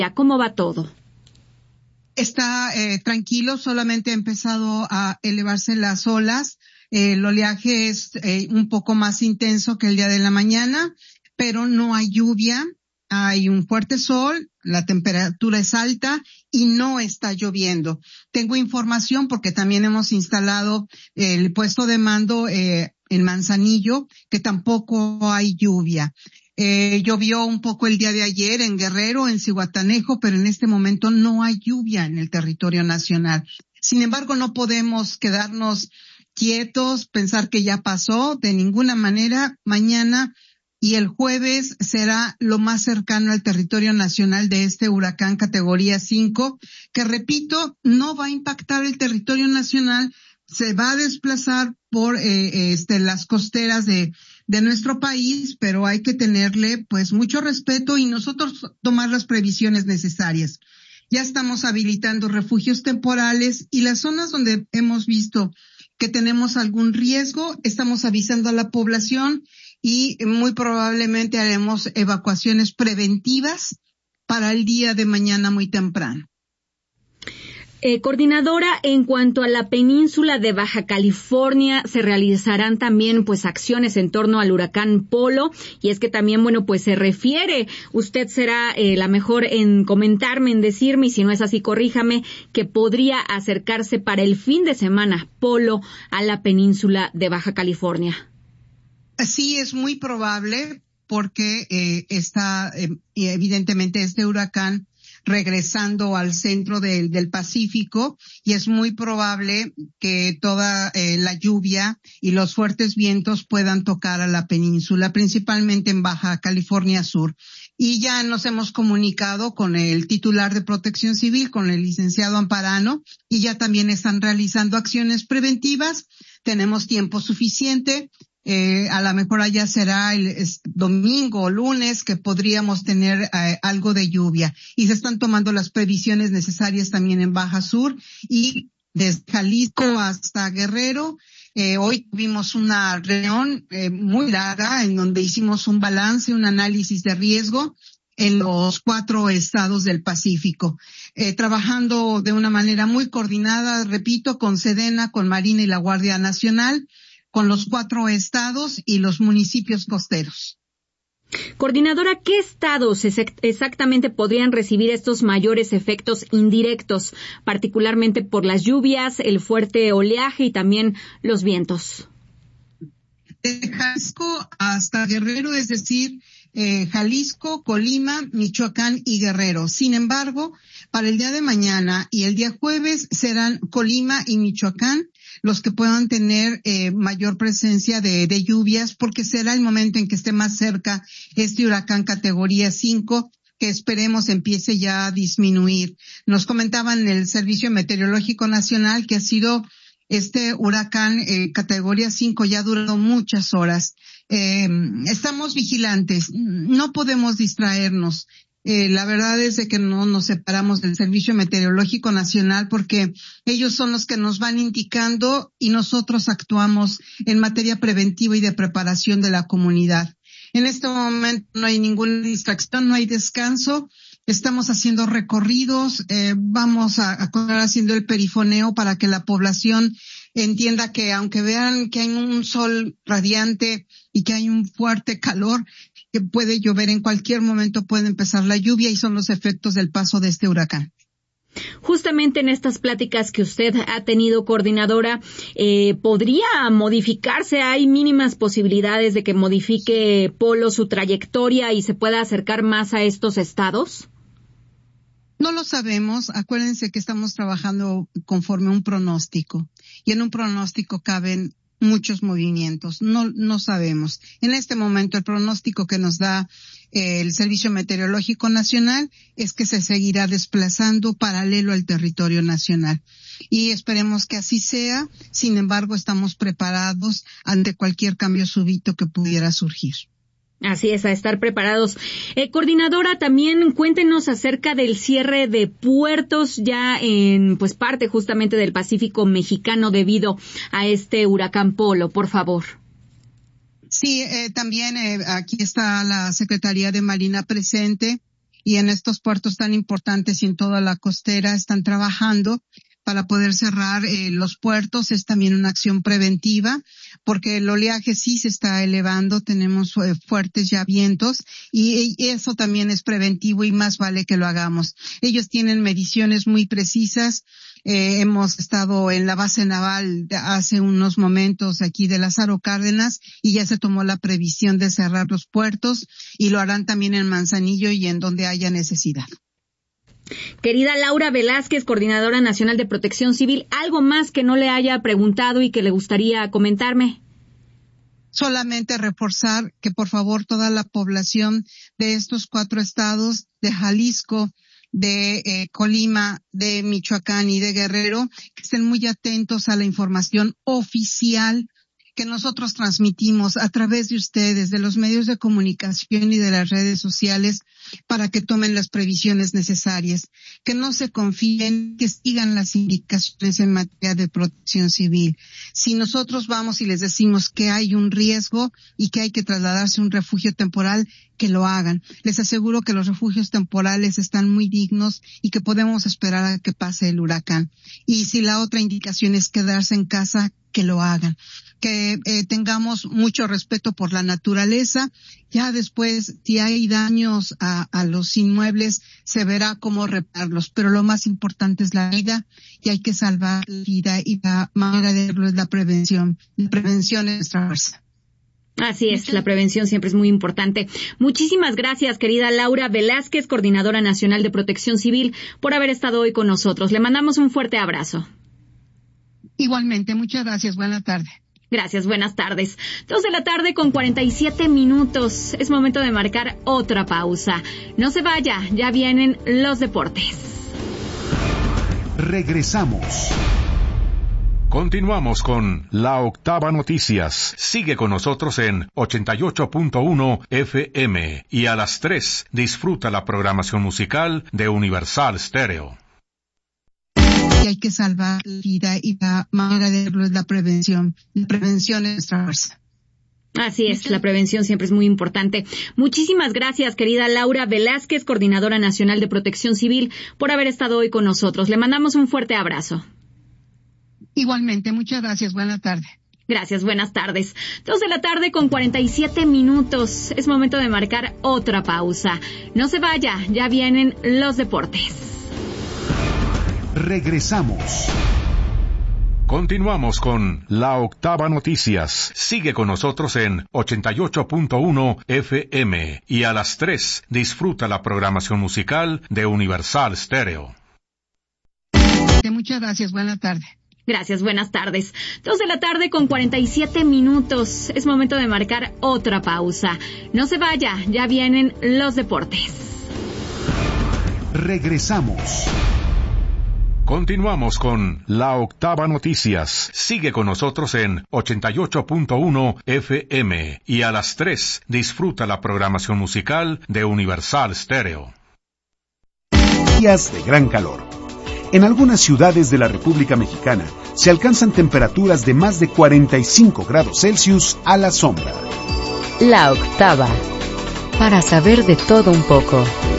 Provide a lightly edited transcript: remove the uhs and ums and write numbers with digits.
¿Cómo va todo? Está tranquilo, solamente ha empezado a elevarse las olas. El oleaje es un poco más intenso que el día de la mañana, pero no hay lluvia. Hay un fuerte sol, la temperatura es alta y no está lloviendo. Tengo información porque también hemos instalado el puesto de mando en Manzanillo, que tampoco hay lluvia. Llovió un poco el día de ayer en Guerrero, en Zihuatanejo, pero en este momento no hay lluvia en el territorio nacional. Sin embargo, no podemos quedarnos quietos, pensar que ya pasó, de ninguna manera. Mañana y el jueves será lo más cercano al territorio nacional de este huracán categoría 5, que repito, no va a impactar el territorio nacional, se va a desplazar por las costeras de nuestro país, pero hay que tenerle pues mucho respeto y nosotros tomar las previsiones necesarias. Ya estamos habilitando refugios temporales y las zonas donde hemos visto que tenemos algún riesgo, estamos avisando a la población y muy probablemente haremos evacuaciones preventivas para el día de mañana muy temprano. Coordinadora, en cuanto a la península de Baja California, se realizarán también pues acciones en torno al huracán Polo, y es que también, bueno, pues se refiere, usted será la mejor en comentarme, en decirme, y si no es así, corríjame, que podría acercarse para el fin de semana Polo a la península de Baja California. Sí, es muy probable porque está evidentemente este huracán regresando al centro del Pacífico y es muy probable que toda la lluvia y los fuertes vientos puedan tocar a la península, principalmente en Baja California Sur. Y ya nos hemos comunicado con el titular de Protección Civil, con el licenciado Amparano, y ya también están realizando acciones preventivas. Tenemos tiempo suficiente. A lo mejor allá será el domingo o lunes que podríamos tener algo de lluvia y se están tomando las previsiones necesarias también en Baja Sur y desde Jalisco hasta Guerrero. Hoy tuvimos una reunión muy larga en donde hicimos un balance, un análisis de riesgo en los 4 estados del Pacífico, trabajando de una manera muy coordinada, repito, con Sedena, con Marina y la Guardia Nacional, con los 4 estados y los municipios costeros. Coordinadora, ¿qué estados exactamente podrían recibir estos mayores efectos indirectos, particularmente por las lluvias, el fuerte oleaje y también los vientos? De Jalisco hasta Guerrero, es decir, Jalisco, Colima, Michoacán y Guerrero. Sin embargo, para el día de mañana y el día jueves serán Colima y Michoacán los que puedan tener mayor presencia de lluvias, porque será el momento en que esté más cerca este huracán categoría 5, que esperemos empiece ya a disminuir. Nos comentaban en el Servicio Meteorológico Nacional que ha sido este huracán categoría 5 ya ha durado muchas horas. Estamos vigilantes, no podemos distraernos. La verdad es de que no nos separamos del Servicio Meteorológico Nacional porque ellos son los que nos van indicando y nosotros actuamos en materia preventiva y de preparación de la comunidad. En este momento no hay ninguna distracción, no hay descanso. Estamos haciendo recorridos, vamos a continuar haciendo el perifoneo para que la población entienda que aunque vean que hay un sol radiante y que hay un fuerte calor, que puede llover en cualquier momento, puede empezar la lluvia y son los efectos del paso de este huracán. Justamente en estas pláticas que usted ha tenido, coordinadora, ¿podría modificarse? ¿Hay mínimas posibilidades de que modifique Polo su trayectoria y se pueda acercar más a estos estados? No lo sabemos. Acuérdense que estamos trabajando conforme un pronóstico y en un pronóstico caben muchos movimientos. No sabemos. En este momento el pronóstico que nos da el Servicio Meteorológico Nacional es que se seguirá desplazando paralelo al territorio nacional. Y esperemos que así sea. Sin embargo, estamos preparados ante cualquier cambio súbito que pudiera surgir. Así es, a estar preparados. Coordinadora, también cuéntenos acerca del cierre de puertos ya en pues parte justamente del Pacífico mexicano debido a este huracán Polo, por favor. Sí, también aquí está la Secretaría de Marina presente y en estos puertos tan importantes y en toda la costera están trabajando para poder cerrar los puertos. Es también una acción preventiva porque el oleaje sí se está elevando, tenemos fuertes ya vientos y eso también es preventivo y más vale que lo hagamos. Ellos tienen mediciones muy precisas. Hemos estado en la base naval hace unos momentos aquí de Lázaro Cárdenas y ya se tomó la previsión de cerrar los puertos y lo harán también en Manzanillo y en donde haya necesidad. Querida Laura Velázquez, Coordinadora Nacional de Protección Civil, ¿algo más que no le haya preguntado y que le gustaría comentarme? Solamente reforzar que por favor toda la población de estos 4 estados, de Jalisco, de Colima, de Michoacán y de Guerrero, que estén muy atentos a la información oficial que nosotros transmitimos a través de ustedes, de los medios de comunicación y de las redes sociales, para que tomen las previsiones necesarias, que no se confíen, que sigan las indicaciones en materia de protección civil. Si nosotros vamos y les decimos que hay un riesgo y que hay que trasladarse a un refugio temporal, que lo hagan. Les aseguro que los refugios temporales están muy dignos y que podemos esperar a que pase el huracán. Y si la otra indicación es quedarse en casa, que lo hagan. Que tengamos mucho respeto por la naturaleza. Ya después, si hay daños a los inmuebles, se verá cómo repararlos. Pero lo más importante es la vida y hay que salvar la vida y la manera de verlo es la prevención. La prevención es nuestra fuerza. Así es, la prevención siempre es muy importante. Muchísimas gracias, querida Laura Velázquez, Coordinadora Nacional de Protección Civil, por haber estado hoy con nosotros. Le mandamos un fuerte abrazo. Igualmente, muchas gracias. Buena tarde. Gracias, buenas tardes. 2:47 p.m. Es momento de marcar otra pausa. No se vaya, ya vienen los deportes. Regresamos. Continuamos con La Octava Noticias. Sigue con nosotros en 88.1 FM y a las 3 disfruta la programación musical de Universal Stereo. Y hay que salvar la vida y la manera de verlo es la prevención. La prevención es nuestra fuerza. Así es, la prevención siempre es muy importante. Muchísimas gracias, querida Laura Velázquez, Coordinadora Nacional de Protección Civil, por haber estado hoy con nosotros. Le mandamos un fuerte abrazo. Igualmente, muchas gracias. Buena tarde. Gracias, buenas tardes. 2:47 p.m. Es momento de marcar otra pausa. No se vaya, ya vienen los deportes. Regresamos. Continuamos con La Octava Noticias. Sigue con nosotros en 88.1 FM y a las 3 disfruta la programación musical de Universal Stereo. Muchas gracias. Buena tarde. Gracias, buenas tardes. 2:47 p.m. Es momento de marcar otra pausa. No se vaya, ya vienen los deportes. Regresamos. Continuamos con La Octava Noticias. Sigue con nosotros en 88.1 FM y a las 3 disfruta la programación musical de Universal Stereo. Días de gran calor. En algunas ciudades de la República Mexicana se alcanzan temperaturas de más de 45 grados Celsius a la sombra. La Octava, para saber de todo un poco.